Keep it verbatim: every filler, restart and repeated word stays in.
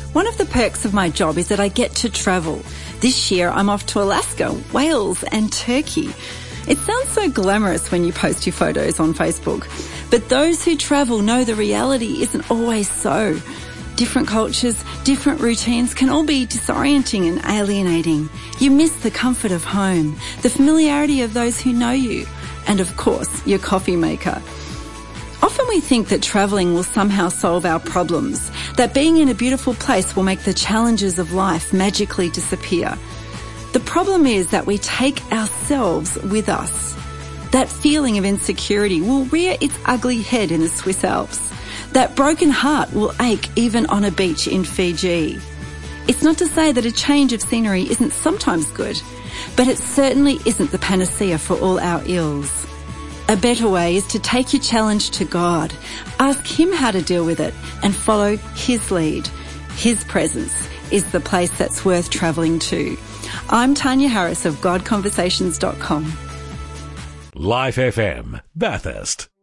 One of the perks of my job is that I get to travel. This year I'm off to Alaska, Wales and Turkey. It sounds so glamorous when you post your photos on Facebook, but those who travel know the reality isn't always so. Different cultures, different routines can all be disorienting and alienating. You miss the comfort of home, the familiarity of those who know you, and of course, your coffee maker. Often we think that travelling will somehow solve our problems, that being in a beautiful place will make the challenges of life magically disappear. The problem is that we take ourselves with us. That feeling of insecurity will rear its ugly head in the Swiss Alps. That broken heart will ache even on a beach in Fiji. It's not to say that a change of scenery isn't sometimes good, but it certainly isn't the panacea for all our ills. A better way is to take your challenge to God, ask Him how to deal with it, and follow His lead. His presence is the place that's worth travelling to. I'm Tanya Harris of God Conversations dot com. Life F M, Bathurst.